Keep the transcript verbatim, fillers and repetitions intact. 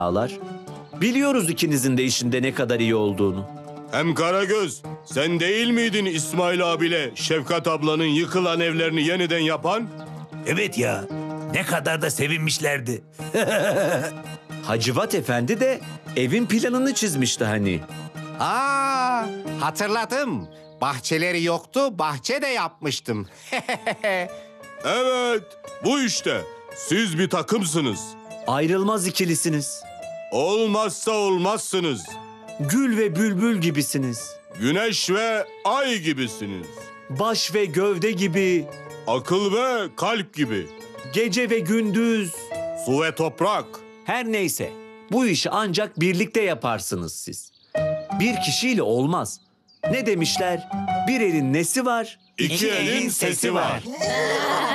ağlar. Biliyoruz ikinizin de işinde ne kadar iyi olduğunu. Hem Karagöz, sen değil miydin İsmail abiyle Şefkat ablanın yıkılan evlerini yeniden yapan? Evet ya, ne kadar da sevinmişlerdi. Hacivat Efendi de evin planını çizmişti hani. Aa, hatırladım. Bahçeleri yoktu, bahçe de yapmıştım. Evet, bu işte. Siz bir takımsınız. Ayrılmaz ikilisiniz. Olmazsa olmazsınız. Gül ve bülbül gibisiniz. Güneş ve ay gibisiniz. Baş ve gövde gibi. Akıl ve kalp gibi. Gece ve gündüz. Su ve toprak. Her neyse, bu işi ancak birlikte yaparsınız siz. Bir kişiyle olmaz. Ne demişler? Bir elin nesi var? İki elin sesi var.